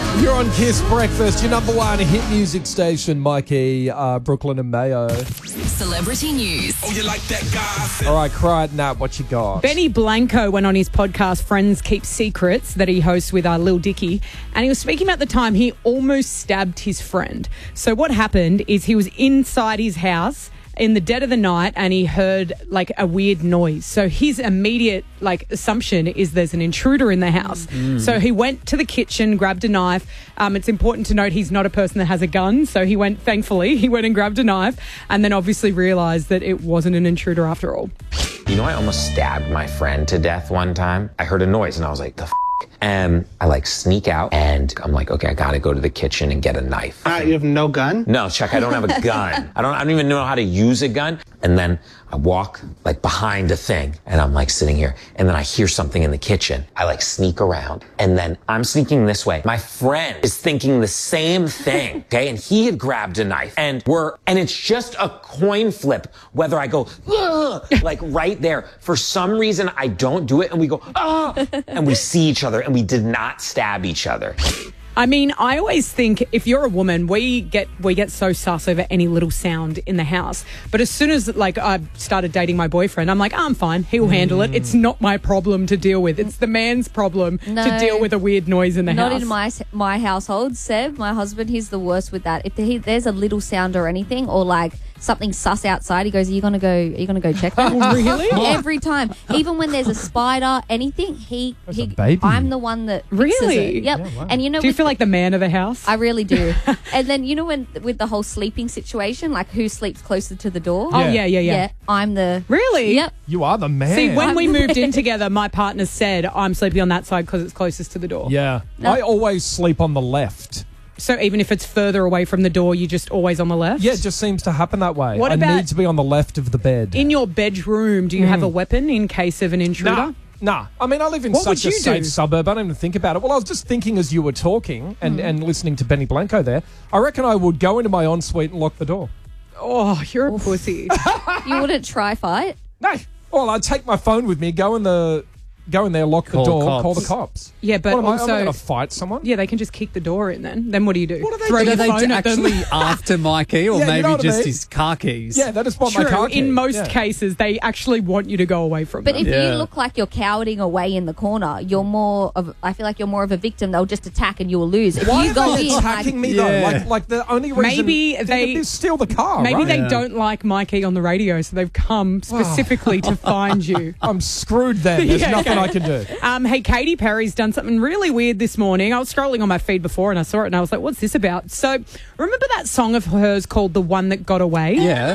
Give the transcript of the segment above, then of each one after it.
You're on Kiss Breakfast, your number one hit music station, Mikey, Brooklyn and Mayo. Celebrity news. Oh, you like that guy? All right, cry it, Nat, what you got? Benny Blanco went on his podcast, Friends Keep Secrets, that he hosts with Lil Dicky, and he was speaking about the time he almost stabbed his friend. So what happened is he was inside his house in the dead of the night and he heard like a weird noise. So his immediate assumption is there's an intruder in the house. So he went to the kitchen, grabbed a knife. It's important to note he's not a person that has a gun. So he went and grabbed a knife and then obviously realised that it wasn't an intruder after all. You know, I almost stabbed my friend to death one time. I heard a noise and I was like, the f***? And I sneak out and I'm like, okay, I gotta go to the kitchen and get a knife. You have no gun? No, Chuck, I don't have a gun. I don't even know how to use a gun. And then I walk behind a thing and I'm sitting here and then I hear something in the kitchen. I sneak around and then I'm sneaking this way. My friend is thinking the same thing, okay? And he had grabbed a knife and it's just a coin flip whether I go, right there. For some reason, I don't do it and we go, and we see each other and we did not stab each other. I mean, I always think if you're a woman, we get so sus over any little sound in the house. But as soon as I started dating my boyfriend, I'm like, I'm fine. He'll handle it. It's not my problem to deal with. It's the man's problem to deal with a weird noise in the house. Not in my household. Seb, my husband, he's the worst with that. If there's a little sound or anything, or something sus outside, he goes, Are you gonna go check that? Really? Every time. Even when there's a spider, anything, I'm the one that fixes Really? it. Yep. Yeah, wow. And Do you feel like the man of the house? I really do. And then when with the whole sleeping situation, who sleeps closer to the door? Oh, yeah. I'm the... Really? Yep. You are the man. See, when we moved in together, my partner said, I'm sleeping on that side because it's closest to the door. Yeah. I always sleep on the left. So even if it's further away from the door, you're just always on the left? Yeah, it just seems to happen that way. What I about need to be on the left of the bed. in your bedroom? Do you have a weapon in case of an intruder? Nah. I mean, I live in What would such a you safe do? suburb. I don't even think about it. Well, I was just thinking as you were talking and listening to Benny Blanco there, I reckon I would go into my ensuite and lock the door. Oh, you're a pussy. You wouldn't try fight? No. Well, I'd take my phone with me, go in there, lock the door, call the cops. Yeah, but What am also... I going to fight someone? Yeah, they can just kick the door in then. Then what do you do? What do they Throw do? your Are they phone at them? actually after Mikey or Yeah, you maybe know what I just mean? his car keys? Yeah, that is what my True. car In key. most Yeah. cases, they actually want you to go away from But them. if Yeah. you look like you're cowering away in the corner, I feel like you're more of a victim. They'll just attack and you will lose. If Why you are go they in, attacking me Yeah. though? Like the only reason Maybe they steal the car. Maybe right? they Yeah. don't like Mikey on the radio, so they've come specifically to find you. I'm screwed then. There's Yeah. nothing I can do. Hey, Katy Perry's done something really weird this morning. I was scrolling on my feed before and I saw it and I was like, what's this about? So remember that song of hers called The One That Got Away? Yeah.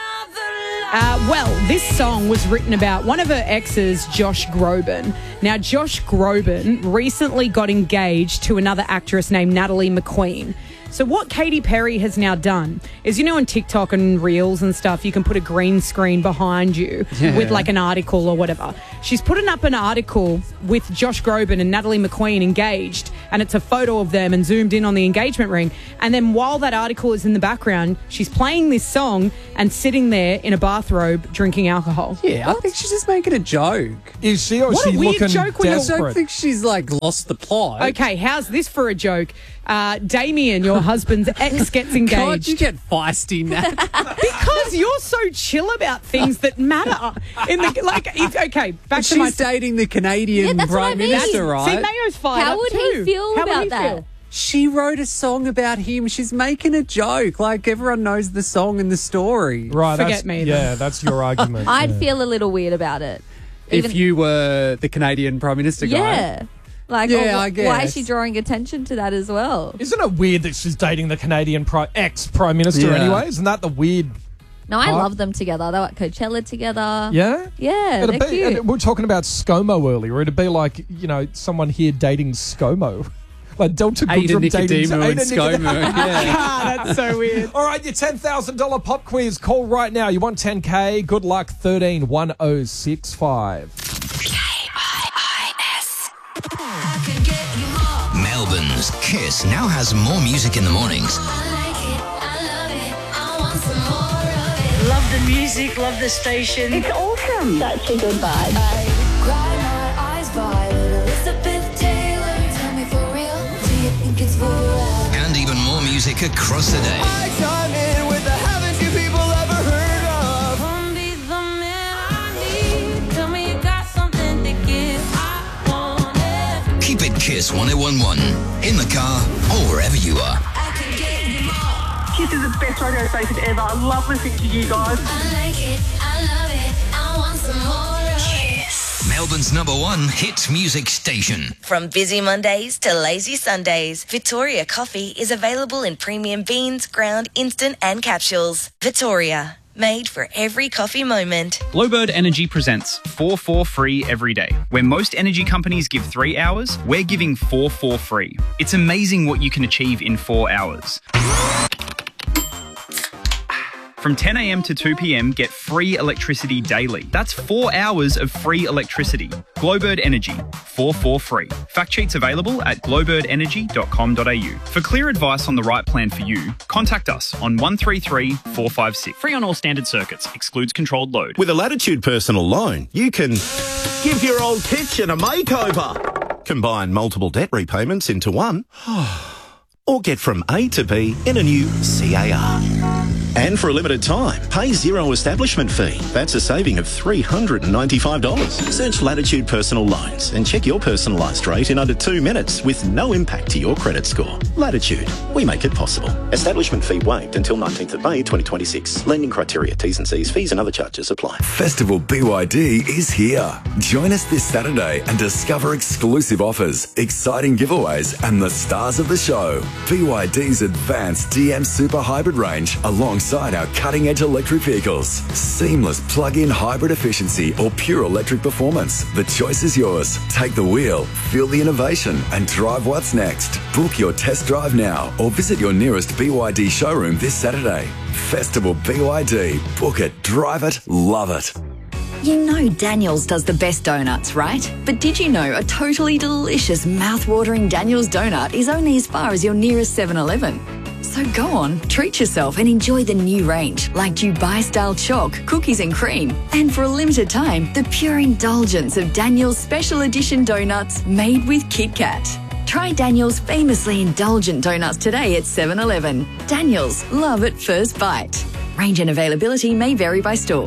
Well, this song was written about one of her exes, Josh Groban. Now, Josh Groban recently got engaged to another actress named Natalie McQueen. So what Katy Perry has now done is, on TikTok and Reels and stuff, you can put a green screen behind you with an article or whatever. She's putting up an article with Josh Groban and Natalie McQueen engaged, and it's a photo of them and zoomed in on the engagement ring. And then while that article is in the background, she's playing this song and sitting there in a bathrobe drinking alcohol. Yeah, I think she's just making a joke. Is she or is What a she weird looking joke when you're- I don't desperate? think she's lost the plot. Okay, how's this for a joke? Damien, your husband's ex, gets engaged. Can't you get feisty, Nat? Because you're so chill about things that matter. Okay, back to my... She's dating the Canadian that's what I Prime mean. Minister, See, right? Mayo's fired How up would too. he feel How would about he that? feel? She wrote a song about him. She's making a joke. Everyone knows the song and the story. Right, Forget that's, me, Yeah, then. that's your argument. I'd yeah. feel a little weird about it. If you were the Canadian Prime Minister guy. Yeah. Yeah, I why guess. is she drawing attention to that as well? Isn't it weird that she's dating the Canadian ex-Prime Minister Yeah. anyway? Isn't that the weird... No, I Huh? love them together. They're at Coachella together. Yeah? Yeah, It'd they're be, cute. we were talking about ScoMo earlier. It'd be like, someone here dating ScoMo. Like Delta Ada Goodrum dating... Nicodemo and ScoMo. Yeah. Ah, that's so weird. All right, your $10,000 pop quiz. Call right now. You want 10K? Good luck. 131065. Melbourne's Kiss now has more music in the mornings. Love the music, love the station. It's awesome. Such a good vibe. I cry my eyes violet. Elizabeth Taylor. Tell me for real. Do you think it's for music across the day. I chime in with the haven't you people ever heard of? Tell me you got something to give. I want it. Keep it Kiss 1011 in the car or wherever you are. Kiss is the best radio station ever. I love listening to you guys. I like it. I love it. I want some more of Kiss, Melbourne's #1 hit music station. From busy Mondays to lazy Sundays, Victoria Coffee is available in premium beans, ground, instant and capsules. Victoria, made for every coffee moment. Glowbird Energy presents 4 for free every day. Where most energy companies give 3 hours, we're giving 4 for free. It's amazing what you can achieve in 4 hours. From 10 a.m. to 2 p.m, get free electricity daily. That's 4 hours of free electricity. Glowbird Energy, 4 for free. Fact sheets available at glowbirdenergy.com.au. For clear advice on the right plan for you, contact us on 133 456. Free on all standard circuits. Excludes controlled load. With a Latitude personal loan, you can give your old kitchen a makeover, combine multiple debt repayments into one, or get from A to B in a new CAR. And for a limited time, pay zero establishment fee. That's a saving of $395. Search Latitude Personal Loans and check your personalised rate in under 2 minutes with no impact to your credit score. Latitude, we make it possible. Establishment fee waived until 19th of May 2026. Lending criteria, T's and C's, fees and other charges apply. Festival BYD is here. Join us this Saturday and discover exclusive offers, exciting giveaways and the stars of the show. BYD's advanced DM Super Hybrid range alongside our cutting-edge electric vehicles. Seamless plug-in hybrid efficiency or pure electric performance. The choice is yours. Take the wheel, feel the innovation and drive what's next. Book your test drive now or visit your nearest BYD showroom this Saturday. Festival BYD. Book it, drive it, love it. You know Daniel's does the best donuts, right? But did you know a totally delicious, mouth-watering Daniel's donut is only as far as your nearest 7-Eleven? So go on, treat yourself and enjoy the new range like Dubai-style chalk, cookies and cream. And for a limited time, the pure indulgence of Daniel's special edition donuts made with Kit Kat. Try Daniel's famously indulgent donuts today at 7-Eleven. Daniel's, love at first bite. Range and availability may vary by store.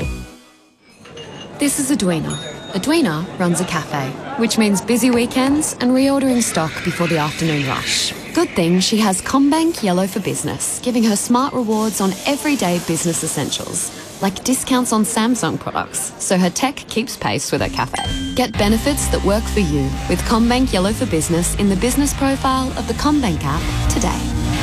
This is Edwina. Edwina runs a cafe, which means busy weekends and reordering stock before the afternoon rush. Good thing she has CommBank Yellow for Business, giving her smart rewards on everyday business essentials, like discounts on Samsung products, so her tech keeps pace with her cafe. Get benefits that work for you with CommBank Yellow for Business in the business profile of the CommBank app today.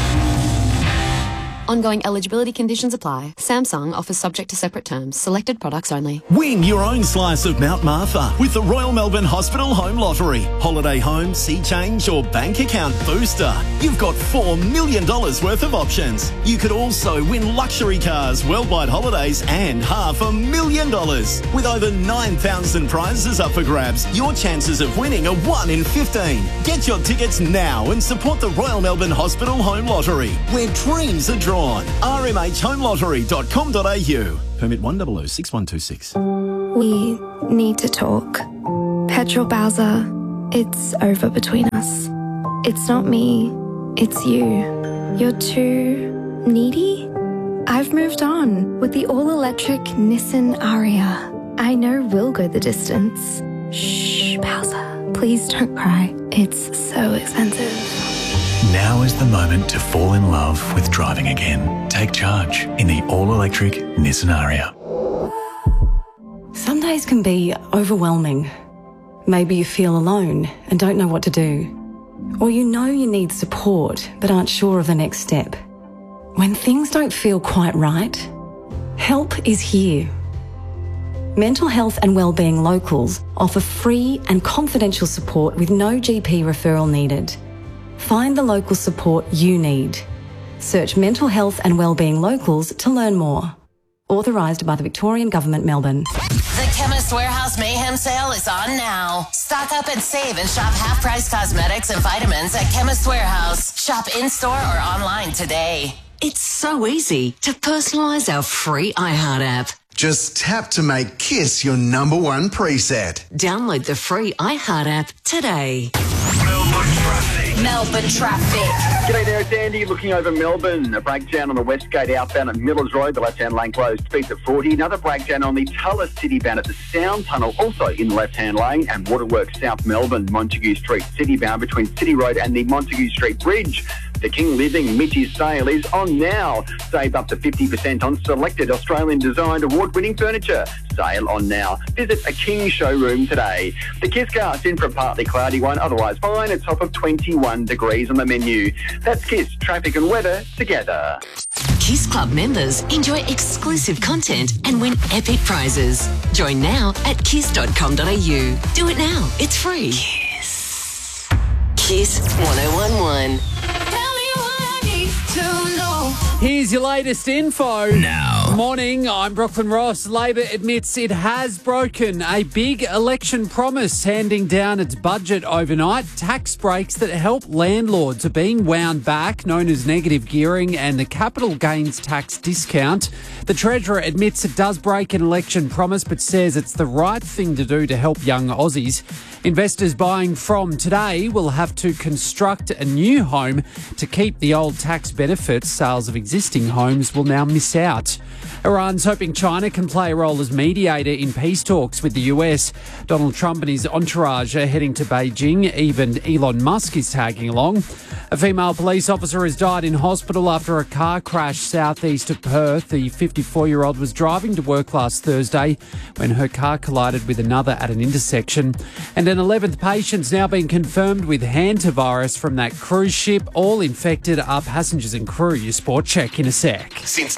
Ongoing eligibility conditions apply. Samsung offers subject to separate terms. Selected products only. Win your own slice of Mount Martha with the Royal Melbourne Hospital Home Lottery. Holiday home, sea change or bank account booster. You've got $4 million worth of options. You could also win luxury cars, worldwide holidays and $500,000. With over 9,000 prizes up for grabs, your chances of winning are 1 in 15. Get your tickets now and support the Royal Melbourne Hospital Home Lottery, where dreams are drawn. rmhhomelottery.com.au. Permit 1006126. We need to talk. Petrol Bowser, it's over between us. It's not me, it's you. You're too needy? I've moved on with the all-electric Nissan Ariya. I know we'll go the distance. Shh, Bowser, please don't cry. It's so expensive. Now is the moment to fall in love with driving again. Take charge in the all-electric Nissan Ariya. Some days can be overwhelming. Maybe you feel alone and don't know what to do. Or you know you need support but aren't sure of the next step. When things don't feel quite right, help is here. Mental Health and Wellbeing Locals offer free and confidential support with no GP referral needed. Find the local support you need. Search Mental Health and Wellbeing Locals to learn more. Authorised by the Victorian Government, Melbourne. The Chemist Warehouse Mayhem Sale is on now. Stock up and save and shop half-price cosmetics and vitamins at Chemist Warehouse. Shop in-store or online today. It's so easy to personalise our free iHeart app. Just tap to make Kiss your #1 preset. Download the free iHeart app today. Melbourne traffic. Melbourne traffic. G'day there, it's Andy looking over Melbourne. A breakdown on the West Gate outbound at Millers Road, the left-hand lane closed, speeds at 40. Another breakdown on the Tullis City bound at the Sound Tunnel, also in the left-hand lane. And Waterworks South Melbourne, Montague Street City bound between City Road and the Montague Street Bridge. The King Living Mitch's sale is on now. Save up to 50% on selected Australian-designed award-winning furniture. Sale on now. Visit a King showroom today. The Kisscast in for a partly cloudy one, otherwise fine. A top of 21 degrees on the menu. That's Kiss, traffic and weather together. Kiss Club members enjoy exclusive content and win epic prizes. Join now at kiss.com.au. Do it now. It's free. Kiss. Kiss 1011. Here's your latest info. Now. Morning, I'm Brooklyn Ross. Labor admits it has broken a big election promise, handing down its budget overnight. Tax breaks that help landlords are being wound back, known as negative gearing, and the capital gains tax discount. The Treasurer admits it does break an election promise, but says it's the right thing to do to help young Aussies. Investors buying from today will have to construct a new home to keep the old tax benefits. Sales of existing homes will now miss out. Iran's hoping China can play a role as mediator in peace talks with the US. Donald Trump and his entourage are heading to Beijing. Even Elon Musk is tagging along. A female police officer has died in hospital after a car crash southeast of Perth. The 54-year-old was driving to work last Thursday when her car collided with another at an intersection. And an 11th patient's now been confirmed with hantavirus from that cruise ship. All infected are passengers and crew. Your sport check in a sec. Since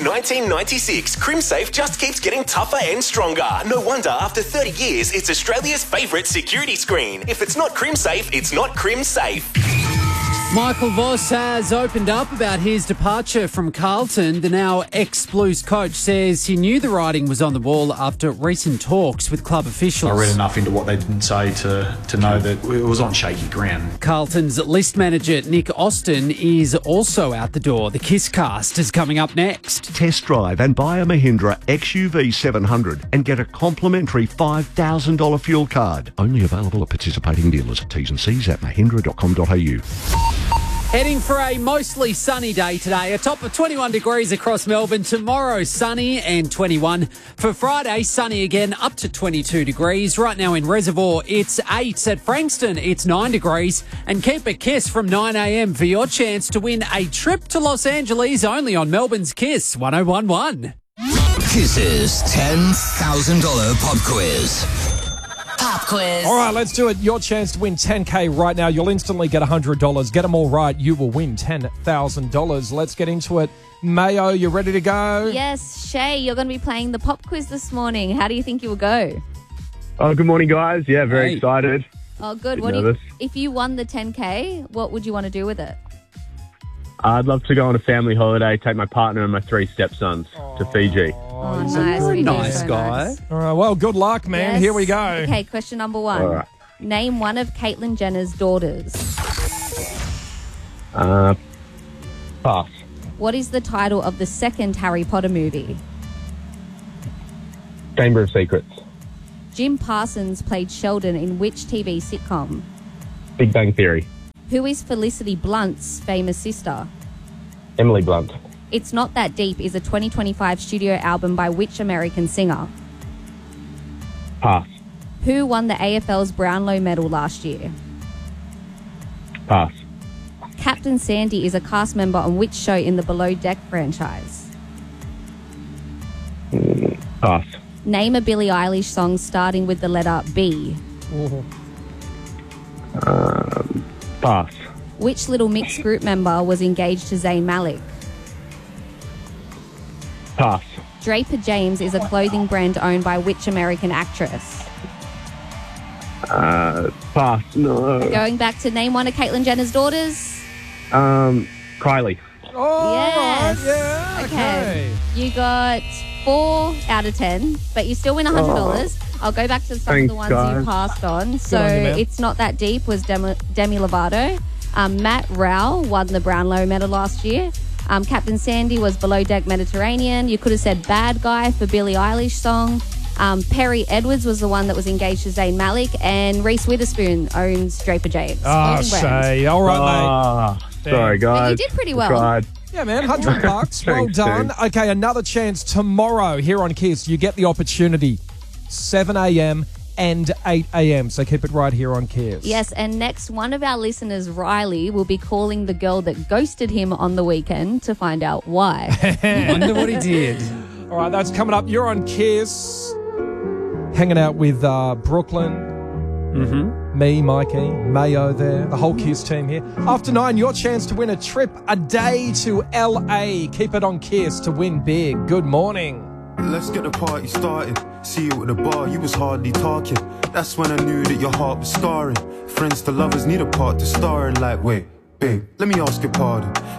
1996, CrimSafe just keeps getting tougher and stronger. No wonder after 30 years, it's Australia's favourite security screen. If it's not CrimSafe, it's not CrimSafe. Michael Voss has opened up about his departure from Carlton. The now ex-Blues coach says he knew the writing was on the wall after recent talks with club officials. I read enough into what they didn't say to know that it was on shaky ground. Carlton's list manager Nick Austin is also out the door. The Kisscast is coming up next. Test drive and buy a Mahindra XUV 700 and get a complimentary $5,000 fuel card. Only available at participating dealers. T's and C's at mahindra.com.au. Heading for a mostly sunny day today. A top of 21 degrees across Melbourne. Tomorrow, sunny and 21. For Friday, sunny again, up to 22 degrees. Right now in Reservoir, it's 8. At Frankston, it's 9 degrees. And keep a kiss from 9 a.m. for your chance to win a trip to Los Angeles, only on Melbourne's Kiss 1011. Kiss's $10,000 pop quiz. Pop quiz. All right, let's do it. Your chance to win $10K right now. You'll instantly get $100. Get them all right, you will win $10,000. Let's get into it. Mayo, you ready to go? Yes, Shay, you're going to be playing the pop quiz this morning. How do you think you will go? Oh, good morning, guys. Yeah, very excited. Oh, good. If you won the 10K, what would you want to do with it? I'd love to go on a family holiday, take my partner and my 3 stepsons to Fiji. Oh, nice. Very nice guy. Nice. All right, well, good luck, man. Yes. Here we go. Okay, question number 1. All right. Name one of Caitlyn Jenner's daughters. Pass. What is the title of the second Harry Potter movie? Chamber of Secrets. Jim Parsons played Sheldon in which TV sitcom? Big Bang Theory. Who is Felicity Blunt's famous sister? Emily Blunt. It's Not That Deep is a 2025 studio album by which American singer? Pass. Who won the AFL's Brownlow medal last year? Pass. Captain Sandy is a cast member on which show in the Below Deck franchise? Pass. Name a Billie Eilish song starting with the letter B. Pass. Which Little Mix group member was engaged to Zayn Malik? Pass. Draper James is a clothing brand owned by which American actress? Pass. No. Going back to name one of Caitlyn Jenner's daughters? Kylie. Oh, yes. yeah. Okay. You got 4 out of 10, but you still win $100. I'll go back to some of the ones you passed on. So It's Not That Deep was Demi Lovato. Matt Rao won the Brownlow medal last year. Captain Sandy was Below Deck Mediterranean. You could have said Bad Guy for Billie Eilish song. Perry Edwards was the one that was engaged to Zayn Malik, and Reese Witherspoon owns Draper James. Shay. All right, mate. Sorry, guys. But you did pretty well. Tried. Yeah, man, $100. Well Thanks, done. dude. Okay, another chance tomorrow here on Kiss. You get the opportunity. 7 a.m. and 8 a.m. So keep it right here on Kiss. Yes, and next, one of our listeners, Riley, will be calling the girl that ghosted him on the weekend to find out why. Wonder what he did. All right, that's coming up. You're on Kiss. Hanging out with Brooklyn. Me, Mikey, Mayo there, the whole Kiss team here. After 9, your chance to win a trip, a day to LA. Keep it on Kiss to win big. Good morning. Let's get the party started. See you at the bar, you was hardly talking. That's when I knew that your heart was scarring. Friends to lovers need a part to star in. Like, wait, babe, let me ask your pardon.